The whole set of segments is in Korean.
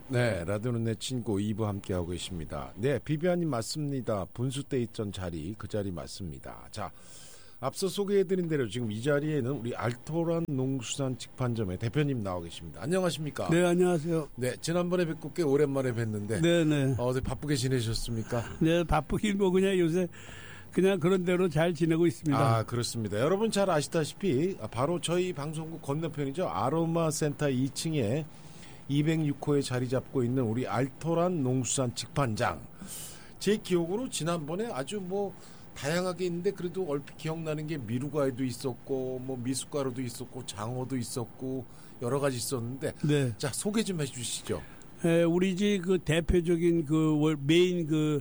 네, 라디오는 내 친구 2부 함께하고 계십니다. 네, 비비안님 맞습니다. 분수 때 있던 자리, 그 자리 맞습니다. 자, 앞서 소개해드린 대로 지금 이 자리에는 우리 알토란 농수산 직판점의 대표님 나와 계십니다. 안녕하십니까? 네, 안녕하세요. 네, 지난번에 뵙고 꽤 오랜만에 뵀는데. 네네. 어제 바쁘게 지내셨습니까? 네, 바쁘긴 뭐 그냥 요새 그냥 그런 대로 잘 지내고 있습니다. 아, 그렇습니다. 여러분 잘 아시다시피 바로 저희 방송국 건너편이죠. 아로마 센터 2층에 206호에 자리 잡고 있는 우리 알토란 농수산 직판장. 제 기억으로 지난번에 아주 뭐 다양하게 있는데 그래도 얼핏 기억나는 게 미루과에도 있었고 뭐 미숫가루도 있었고 장어도 있었고 여러 가지 있었는데 네. 자, 소개 좀 해주시죠. 네, 우리 집 그 대표적인 그 메인 그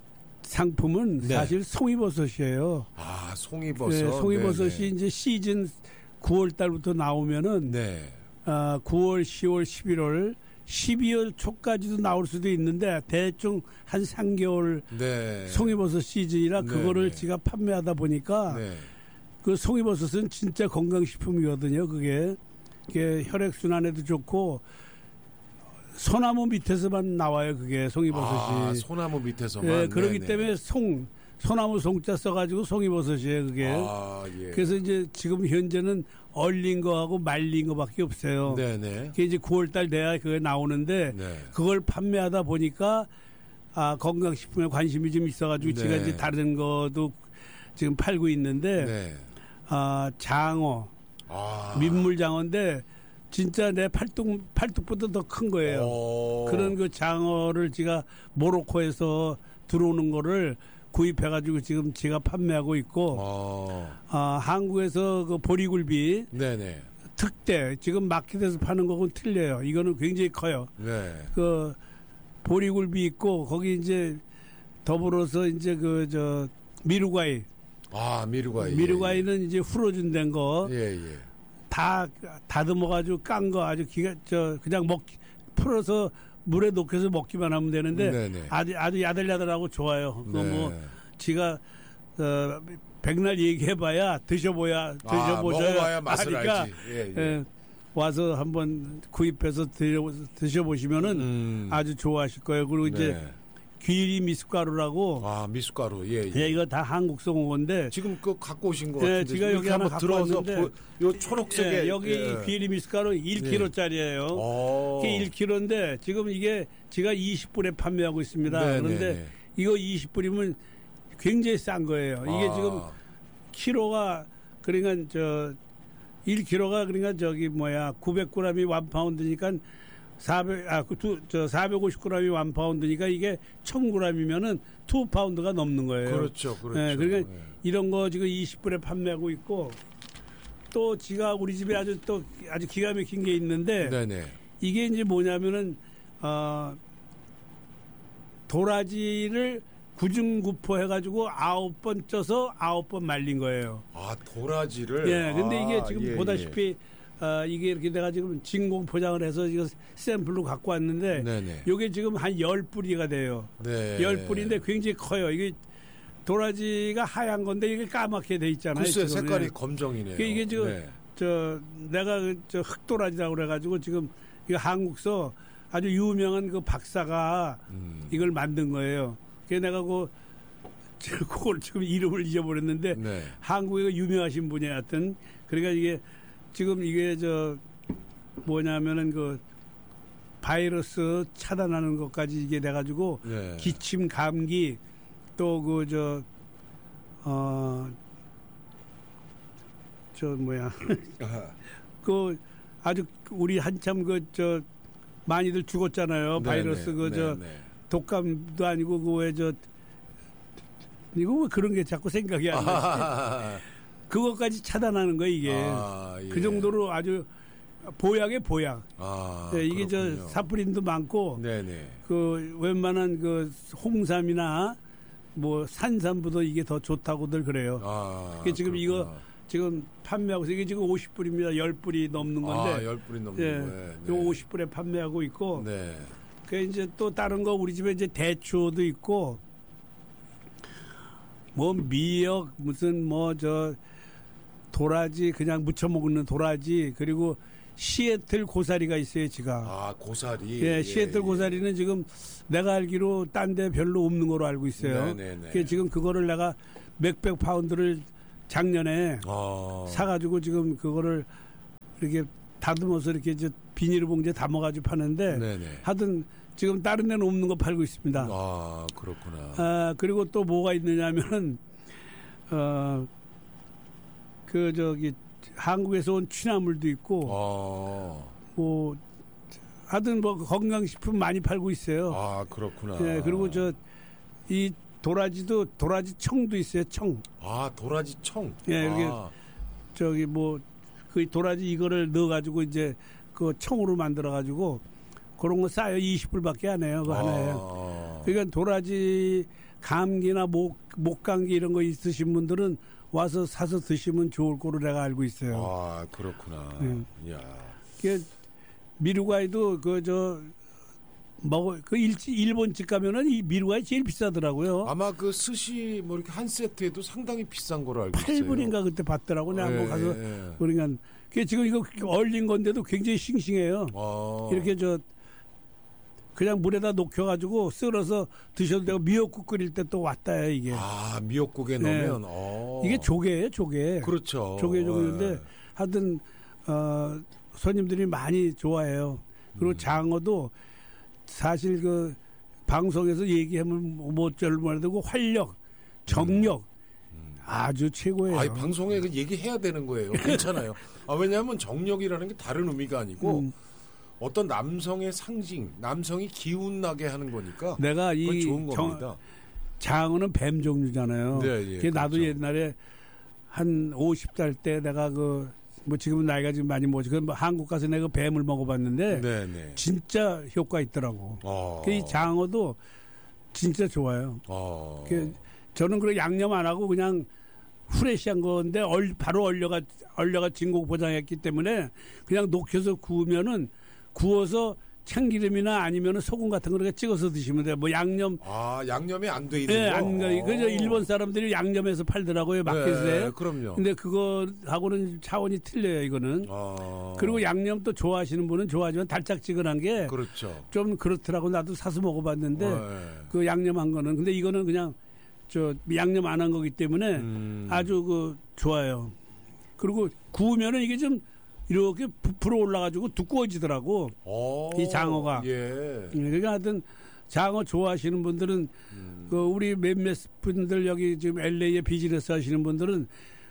상품은 네. 사실 송이버섯이에요. 아, 송이버섯. 네, 송이버섯이 네네. 이제 시즌 9월 달부터 나오면은 네. 9월, 10월, 11월, 12월 초까지도 나올 수도 있는데 대충 한 3개월 네. 송이버섯 시즌이라 네, 그거를 네. 제가 판매하다 보니까 네. 그 송이버섯은 진짜 건강식품이거든요. 그게 혈액순환에도 좋고 소나무 밑에서만 나와요. 그게 송이버섯이. 아, 소나무 밑에서만. 예, 그렇기 네네. 때문에 소나무 송자 써가지고 송이버섯이에요. 그게. 아, 예. 그래서 이제 지금 현재는 얼린 거하고 말린 거밖에 없어요. 네네. 그게 이제 9월달 돼야 그게 나오는데 네. 그걸 판매하다 보니까 건강식품에 관심이 좀 있어가지고 네. 제가 이제 다른 것도 지금 팔고 있는데 네. 장어, 아. 민물장어인데 진짜 내 팔뚝보다 더 큰 거예요. 오. 그런 그 장어를 제가 모로코에서 들어오는 거를 구입해가지고 지금 제가 판매하고 있고, 한국에서 그 보리굴비 네네. 특대 지금 마켓에서 파는 거하고는 틀려요. 이거는 굉장히 커요. 네. 그 보리굴비 있고 거기 이제 더불어서 이제 미루과이. 아, 미루과이. 미루과이는 이제 후로준 된 거. 예, 예. 다 다듬어가지고 깐 거 아주 그냥 풀어서 물에 녹여서 먹기만 하면 되는데 네네. 아주 야들야들하고 좋아요. 그거 네. 뭐 지가 백날 얘기해봐야 드셔보셔야 먹어봐야 맛을 아니까 알지. 예, 예. 예, 와서 한번 구입해서 드셔보시면은 아주 좋아하실 거예요. 그리고 이제 네. 귀리 미숫가루라고. 아, 미숫가루. 예, 예, 이거 다 한국성 오건데. 지금 갖고 오신 거 네, 같은데. 제가 여기 하나 한번 갖고 들어서 왔는데. 요 초록색에. 여기 귀리 미숫가루 1kg짜리예요. 네. 이게 1kg인데 지금 이게 제가 20불에 판매하고 있습니다. 네, 그런데 네, 네. 이거 20불이면 굉장히 싼 거예요. 이게 지금 키로가 그러니까 1kg가 그러니까 900g이 1파운드니까 450g이 1파운드니까 이게 1000g이면은 2파운드가 넘는 거예요. 그렇죠, 그렇죠. 네, 그러니까 이런 거 지금 20불에 판매하고 있고 또 우리 집에 아주 기가 막힌 게 있는데 네네. 이게 이제 뭐냐면은 도라지를 구중구포 해가지고 9번 쪄서 9번 말린 거예요. 아, 도라지를. 예, 근데 이게 지금 예, 보다시피 이게 이렇게 내가 지금 진공 포장을 해서 이거 샘플로 갖고 왔는데 네네. 이게 지금 한 10뿌리가 돼요. 네. 10뿌리인데 굉장히 커요. 이게 도라지가 하얀 건데 이게 까맣게 돼 있잖아요. 글쎄, 지금. 색깔이 예. 검정이네요. 이게 지금 네. 내가 흑도라지라고 그래가지고 지금 이거 한국서 아주 유명한 그 박사가 이걸 만든 거예요. 그래서 내가 그걸 지금 이름을 잊어버렸는데 네. 한국에 유명하신 분이 하여튼 그러니까 이게 지금 이게 뭐냐면은 그 바이러스 차단하는 것까지 이게 돼가지고 네. 기침, 감기 또 그 아주 우리 한참 많이들 죽었잖아요. 바이러스 독감도 아니고 이거 왜 그런 게 자꾸 생각이 안 나. 그것까지 차단하는 거예요, 이게. 예. 그 정도로 아주 보약의 보약. 네, 이게 그렇군요. 사프린도 많고 네네. 웬만한 홍삼이나 산삼보다 이게 더 좋다고들 그래요. 지금 그렇구나. 이거 지금 판매하고 있어요. 이게 지금 50불입니다. 10불이 넘는 건데. 10불이 넘는 예, 거예요. 이거 50불에 판매하고 있고. 네. 그 이제 또 다른 거 우리 집에 이제 대추도 있고 미역 무슨 도라지 그냥 무쳐 먹는 도라지 그리고 시애틀 고사리가 있어요, 지가. 아, 고사리. 예, 시애틀 고사리는 지금 내가 알기로 딴 데 별로 없는 거로 알고 있어요. 네네네. 지금 그거를 내가 몇백 파운드를 작년에 사가지고 지금 그거를 이렇게 다듬어서 이렇게 이제 비닐 봉지에 담아가지고 파는데 네네. 하여튼 지금 다른 데는 없는 거 팔고 있습니다. 아, 그렇구나. 아, 그리고 또 뭐가 있느냐면은 그 저기 한국에서 온 취나물도 있고 뭐 하여튼 뭐 건강식품 많이 팔고 있어요. 아, 그렇구나. 예, 그리고 저 이 도라지 청도 있어요. 청. 아, 도라지 청. 예, 이게 저기 뭐 그 도라지 이거를 넣어가지고 이제 그 청으로 만들어가지고 그런 거 싸요. 20불밖에 안 해요. 그 하나에. 그러니까 도라지 감기나 목 감기 이런 거 있으신 분들은 와서 사서 드시면 좋을 거로 내가 알고 있어요. 아, 그렇구나. 이야. 그 미루과이도 일본 집 가면은 이 미루과이 제일 비싸더라고요. 아마 그 스시 뭐 이렇게 한 세트에도 상당히 비싼 거로 알고 있어요. 8불인가 그때 받더라고. 내가 한번 가서 그러니까 지금 이거 얼린 건데도 굉장히 싱싱해요. 이렇게 그냥 물에다 녹여가지고 썰어서 드셔도 되고 미역국 끓일 때 또 왔다요 이게. 아, 미역국에 넣으면 이게 조개예요, 조개. 그렇죠. 조개 종류인데 하여튼 손님들이 많이 좋아해요. 그리고 장어도 사실 그 방송에서 얘기하면 못절말 되고 활력, 정력 아주 최고예요. 아, 방송에 얘기해야 되는 거예요. 괜찮아요. 왜냐하면 정력이라는 게 다른 의미가 아니고 어떤 남성의 상징, 남성이 기운 나게 하는 거니까. 내가 이 좋은 겁니다. 장어는 뱀 종류잖아요. 네, 그렇죠. 나도 옛날에 한 50살 때 내가 뭐 지금은 나이가 지금 많이 뭐지. 한국 가서 내가 뱀을 먹어봤는데 네네. 진짜 효과 있더라고. 이 장어도 진짜 좋아요. 저는 그래 양념 안 하고 그냥 프레시한 건데 바로 얼려가 진공 포장했기 때문에 그냥 녹여서 구워서 참기름이나 아니면 소금 같은 거 찍어서 드시면 돼요. 뭐 양념. 양념이 안 돼 있는 네, 거. 그저 일본 사람들이 양념해서 팔더라고요 마켓에. 네, 그럼요. 근데 그거하고는 차원이 틀려요 이거는. 그리고 양념 또 좋아하시는 분은 좋아하지만 달짝지근한 게. 그렇죠. 좀 그렇더라고. 나도 사서 먹어봤는데 그 양념한 거는. 근데 이거는 그냥 양념 안 한 거기 때문에 아주 좋아요. 그리고 구우면은 이게 좀 이렇게 부풀어 올라가지고 두꺼워지더라고. 이 장어가. 그러니까 하여튼 장어 좋아하시는 분들은 우리 몇몇 분들 여기 지금 LA에 비즈니스 하시는 분들은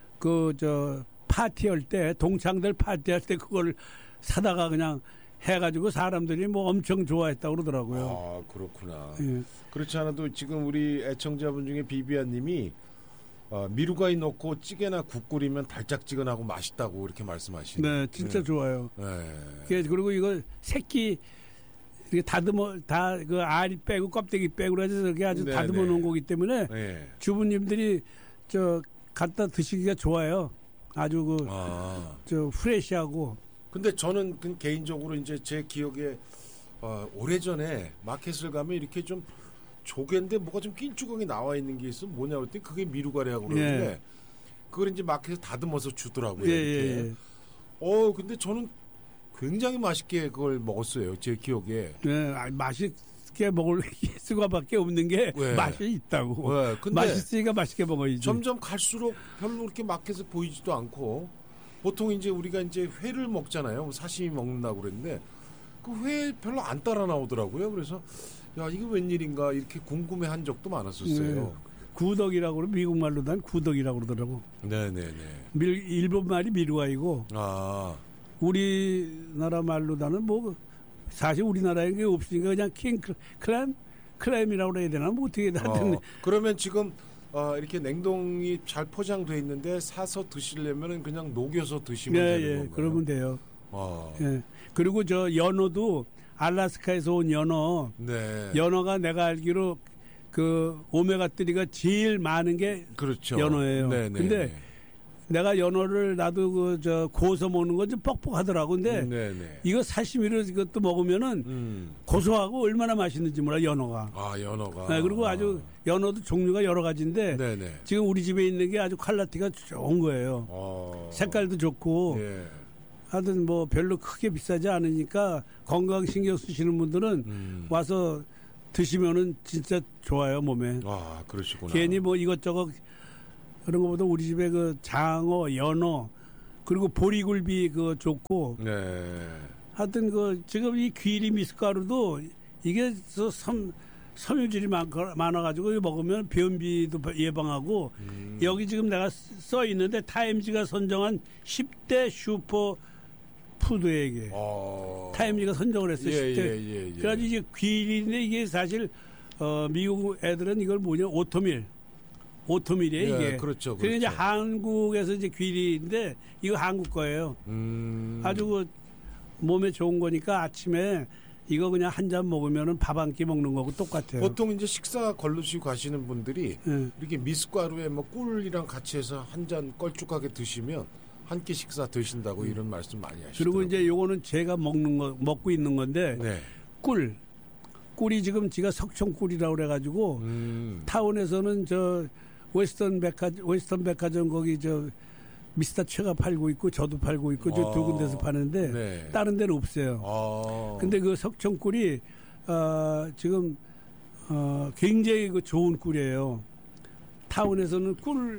파티할 때 동창들 파티할 때 그걸 사다가 그냥 해가지고 사람들이 뭐 엄청 좋아했다고 그러더라고요. 그렇구나. 예. 그렇지 않아도 지금 우리 애청자분 중에 비비아님이 미루가이 넣고 찌개나 국 끓이면 달짝지근하고 맛있다고 이렇게 말씀하시네요. 네, 진짜 좋아요. 네. 그리고 이거 새끼 이렇게 그 알이 빼고 껍데기 빼고 해서 이렇게 아주 다듬어 놓은 거기 때문에 주부님들이 갖다 드시기가 좋아요. 아주 프레시하고. 근데 저는 개인적으로 이제 제 기억에 오래전에 마켓을 가면 이렇게 좀 조개인데 뭐가 좀 낀주걱이 나와 있는 게 있으면 뭐냐 그랬더니 그게 미루가래하고 그러는데 그걸 이제 마켓에서 다듬어서 주더라고요. 이렇게. 근데 저는 굉장히 맛있게 그걸 먹었어요. 제 기억에. 네, 맛있게 먹을 수가밖에 없는 게 맛이 있다고. 근데 맛있으니까 맛있게 먹어야지. 점점 갈수록 별로 그렇게 마켓에 보이지도 않고 보통 이제 우리가 이제 회를 먹잖아요. 사시미 먹는다고 그랬는데 그 회 별로 안 따라 나오더라고요. 그래서 야, 이게 웬일인가 이렇게 궁금해한 적도 많았었어요. 구덕이라고 그러면 미국 말로 난 구덕이라고 그러더라고. 네네네. 일본 말이 미루아이고. 우리나라 말로 나는 뭐 사실 우리나라에 게 없으니까 그냥 클램이라고 해야 되나 뭐 어떻게 하든. 그러면 지금 이렇게 냉동이 잘 포장돼 있는데 사서 드시려면 그냥 녹여서 드시면 되는 건가요? 그러면 돼요. 그리고 연어도 알래스카에서 온 연어. 연어가 내가 알기로 그 오메가3가 제일 많은 게 그렇죠. 연어예요. 근데 내가 연어를 나도 구워서 먹는 건 좀 뻑뻑하더라고. 근데 이거 사시미로 이것도 먹으면은 고소하고 얼마나 맛있는지 몰라 연어가. 연어가. 그리고 아주 연어도 종류가 여러 가지인데 지금 우리 집에 있는 게 아주 퀄리티가 좋은 거예요. 색깔도 좋고. 하여튼 뭐 별로 크게 비싸지 않으니까 건강 신경 쓰시는 분들은 와서 드시면은 진짜 좋아요, 몸에. 아, 그러시구나. 괜히 뭐 이것저것 그런 것보다 우리 집에 그 장어, 연어 그리고 보리굴비 그거 좋고. 네. 하여튼 그 지금 이 귀리 미숫가루도 이게 섬유질이 많아가지고 이거 먹으면 변비도 예방하고 여기 지금 내가 써 있는데 타임지가 선정한 10대 슈퍼 푸드에 이게 타임지가 선정을 했어요. 10대. 예. 그래가지고 이제 귀리인데 이게 사실 미국 애들은 이걸 뭐냐 오토밀이에요 이게. 그렇죠. 그래서 이제 한국에서 이제 귀리인데 이거 한국 거예요. 아주 그 몸에 좋은 거니까 아침에 이거 그냥 한 잔 먹으면은 밥 한 끼 먹는 거고 똑같아요. 보통 이제 식사 걸르시고 가시는 분들이 이렇게 미숫가루에 뭐 꿀이랑 같이 해서 한 잔 껄쭉하게 드시면 한 끼 식사 드신다고 이런 말씀 많이 하시더라고요. 그리고 이제 요거는 제가 먹고 있는 건데 네. 꿀이 지금 지가 석촌꿀이라고 그래가지고 타운에서는 저 웨스턴 백화점 거기 저 미스터 최가 팔고 있고 저도 팔고 있고 저 두 군데서 파는데 네. 다른 데는 없어요. 근데 그 석촌꿀이 지금 굉장히 그 좋은 꿀이에요. 타운에서는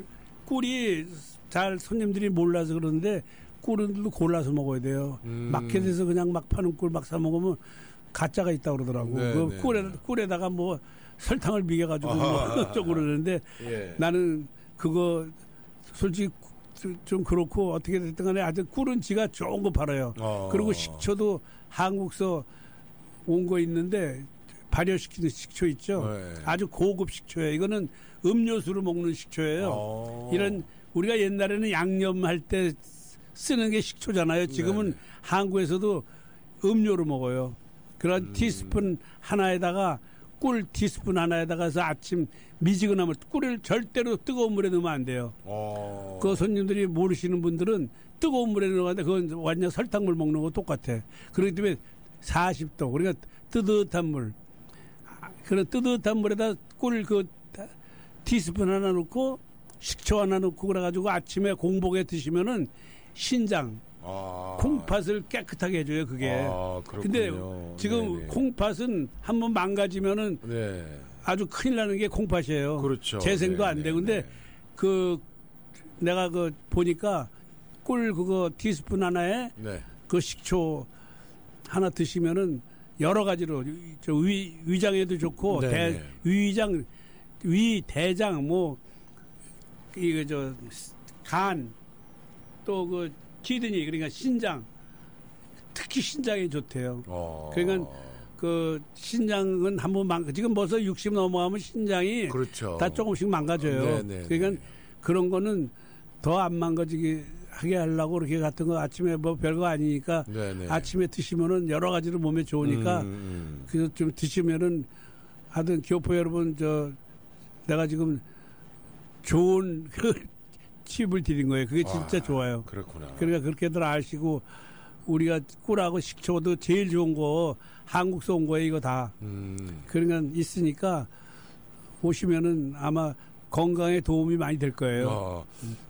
꿀이 잘 손님들이 몰라서 그러는데 꿀은 골라서 먹어야 돼요. 마켓에서 그냥 막 파는 꿀 막 사 먹으면 가짜가 있다고 그러더라고. 네, 그 네. 꿀에다가 뭐 설탕을 미겨가지고 어쩌고 그러는데 예. 나는 그거 솔직히 좀 그렇고 어떻게 됐든 간에 아주 꿀은 지가 좋은 거 팔아요. 그리고 식초도 한국서 온 거 있는데 발효시키는 식초 있죠. 네. 아주 고급 식초예요. 이거는 음료수로 먹는 식초예요. 이런 우리가 옛날에는 양념할 때 쓰는 게 식초잖아요. 지금은 네네. 한국에서도 음료로 먹어요. 그런 티스푼 하나에다가 꿀 티스푼 하나에다가 해서 아침 미지근하면 꿀을 절대로 뜨거운 물에 넣으면 안 돼요. 그 손님들이 모르시는 분들은 뜨거운 물에 넣어가는데 그건 완전 설탕물 먹는 거 똑같아. 그렇기 때문에 40도 그러니까 뜨뜻한 물. 그런 뜨뜻한 물에다 꿀 그 티스푼 하나 넣고 식초 하나 넣고 그래가지고 아침에 공복에 드시면은 신장 콩팥을 깨끗하게 해줘요 그게. 근데 지금 네네. 콩팥은 한번 망가지면은 네. 아주 큰일 나는 게 콩팥이에요. 그렇죠. 재생도 안 네, 되고. 근데 네. 그 내가 그 보니까 꿀 그거 티스푼 하나에 네. 그 식초 하나 드시면은 여러 가지로 저 위장에도 좋고 네. 위 대장 뭐 이거 저 간 또 그 키드니 그러니까 신장 특히 신장에 좋대요. 그러니까 그 신장은 한번 지금 벌써 60 넘어가면 신장이 그렇죠. 다 조금씩 망가져요. 네네. 그러니까 그런 거는 더 안 망가지게 하게 하려고 그렇게 같은 거 아침에 뭐 별거 아니니까 네네. 아침에 드시면은 여러 가지로 몸에 좋으니까 그래서 좀 드시면은 하여튼 교포 여러분 내가 지금 좋은 그 팁을 드린 거예요. 그게 진짜 좋아요. 그렇구나. 그러니까 그렇게들 아시고 우리가 꿀하고 식초도 제일 좋은 거 한국서 온 거예요. 이거 다. 그러니까 있으니까 오시면은 아마 건강에 도움이 많이 될 거예요.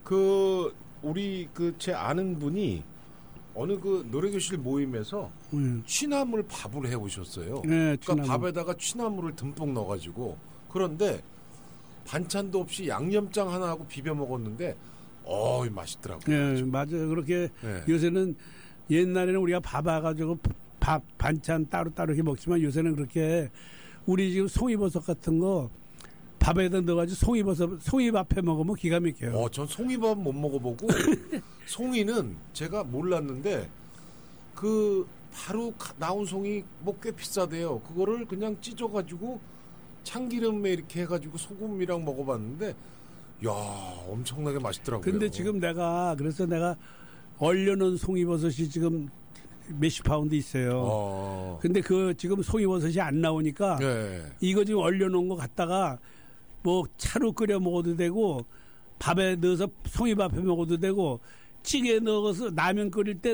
우리 제 아는 분이 어느 그 노래교실 모임에서 취나물 밥을 해 오셨어요. 네, 그러니까 밥에다가 취나물을 듬뿍 넣어가지고 그런데 반찬도 없이 양념장 하나 하고 비벼 먹었는데 맛있더라고요. 네, 맞아요. 그렇게 네. 요새는 옛날에는 우리가 밥 와가지고 밥 반찬 따로따로 이렇게 먹지만 요새는 그렇게 우리 지금 송이버섯 같은 거 밥에다 넣어가지고 송이밥 해 먹으면 기가 막혀요. 전 송이밥 못 먹어보고 송이는 제가 몰랐는데 그 바로 나온 송이 뭐 꽤 비싸대요. 그거를 그냥 찢어가지고 참기름에 이렇게 해가지고 소금이랑 먹어봤는데 야 엄청나게 맛있더라고요. 근데 지금 그래서 내가 얼려놓은 송이버섯이 지금 몇십 파운드 있어요. 근데 그 지금 송이버섯이 안 나오니까 네. 이거 지금 얼려놓은 거 갖다가 뭐 차로 끓여 먹어도 되고 밥에 넣어서 송이밥에 먹어도 되고 찌개에 넣어서 라면 끓일 때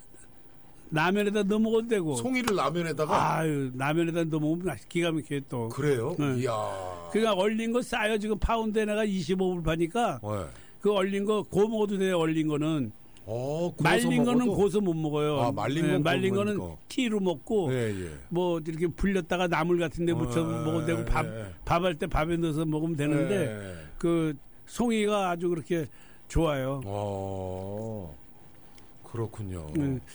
라면에다 넣어 먹어도 되고. 송이를 라면에다가? 라면에다 넣어 먹으면 기가 막혀요 또. 그래요? 네. 이야. 그러니까 얼린 거 싸요. 지금 파운드에 내가 25불 파니까 네. 그 얼린 거 구워 먹어도 돼요. 얼린 거는. 구워서 말린 거는 먹어도? 고서 못 먹어요. 아, 말린 건 거는 먹으니까. 티로 먹고 예. 뭐 이렇게 불렸다가 나물 같은데 묻혀 먹어도 되고 밥할 때 밥에 넣어서 먹으면 되는데 그 송이가 아주 그렇게 좋아요. 그렇군요.